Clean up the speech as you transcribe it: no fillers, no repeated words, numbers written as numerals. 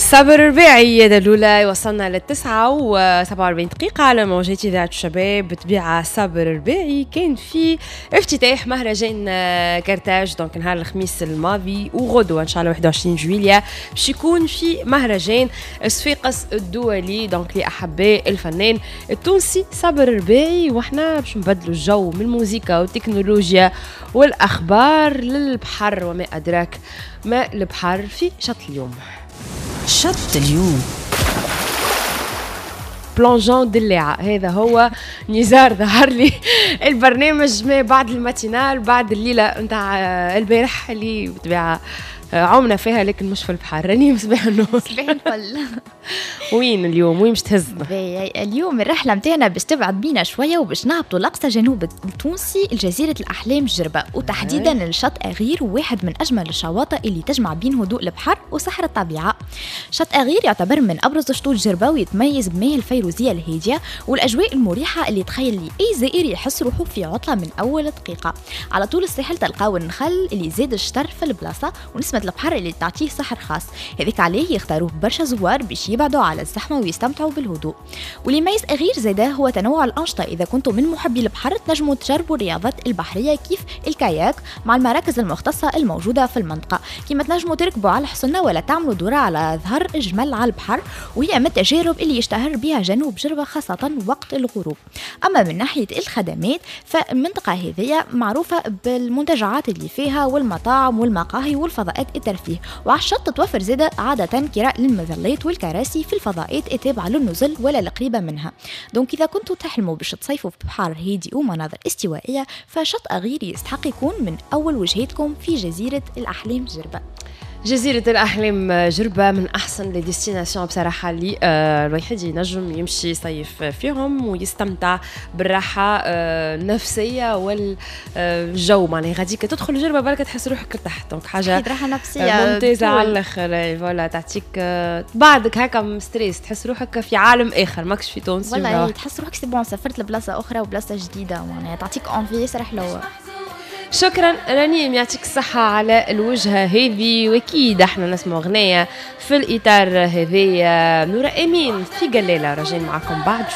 صابر ربيعي يا دلولا. وصلنا للتسعة و47 على موجات إذاعة الشباب بتبيع صابر ربيعي. كان في افتتاح مهرجان كرتاج دونك نهار الخميس الماضي، وغدوة إن شاء الله 21 جويليا باش يكون في مهرجان صفاقس الدولي دونك لأحباء الفنان التونسي صابر ربيعي. وإحنا باش نبدلوا الجو من الموسيقى والتكنولوجيا والأخبار للبحر، وما أدراك ما البحر في شط اليوم. شط اليوم بلونجون دلاعة، هذا هو نزار ظهر لي البرنامج ما بعد الماتينال بعد الليلة نتاع البارح اللي بتبع عمنا فيها، لكن مش في البحر. راني مصباح النور صباح الفل. وين اليوم؟ وين باش تهزنا؟ اليوم الرحلة متاعنا باش تبعد بينا شوية وباش نهبطوا لأقصى جنوب التونسي لجزيرة الأحلام جربة، وتحديدا الشط أغير، واحد من أجمل الشواطئ اللي تجمع بين هدوء البحر وسحر الطبيعة. شط أغير يعتبر من أبرز شطوط جربة ويتميز بمياه الفيروزية الهادية والأجواء المريحة اللي تخيل لي أي زائر يحس روحه في عطلة من أول دقيقة. على طول الساحل تلقاو النخل اللي زاد الشطر في البلاصة ونسمة البحر اللي تعطيه سحر خاص، هذيك عليه يختاروه برشا زوار باش يبعدوا على الزحمة ويستمتعوا بالهدوء. واللي يميز أغير زاده هو تنوع الأنشطة. إذا كنتم من محبي البحر تنجموا تجربوا الرياضات البحرية كيف الكاياك مع المراكز المختصة الموجودة في المنطقة، كما تنجموا تركبوا على الحصنة ولا تعملوا دورة على ظهر الجمل على البحر، وهي من التجارب اللي يشتهر بها جنوب جربة خاصة وقت الغروب. أما من ناحية الخدمات فالمنطقة هذه معروفة بالمنتجعات اللي فيها والمطاعم والمقاهي والفضاءات الترفيه، وعلى الشط تتوفر زادة عادة كراء للمظلات والكراسي في الفضاءات التابعة للنزل ولا القريبة منها. دونك إذا كنتوا تحلموا باش تصيفوا في بحر هادي ومناظر استوائية فشط أغير يستحق يكون من أول وجهتكم في جزيرة الأحلام جربة. جزيرة الأحلام جربة من أحسن لي ديستيناسيون بصراحة اللي الواحد ينجم يمشي يصيف فيهم ويستمتع بالراحة النفسية والجو. معناها غاديك تدخل جربة بالك تحس روحك ارتحت، دونك حاجة راحة نفسية ممتازة على الآخر. فوالا تعطيك بعدك هكا من ستريس، تحس روحك في عالم آخر ماكش في تونس. والله تحس روحك سي بون سافرت لبلاصة أخرى وبلاصة جديدة، معناها تعطيك أنفي سرح لو. شكرا رانيم، يعطيك الصحة على الوجهة هذه. وأكيد احنا نسمع أغنية في الإطار هذه. نورا أمين في قلالة راجعين معكم بعد.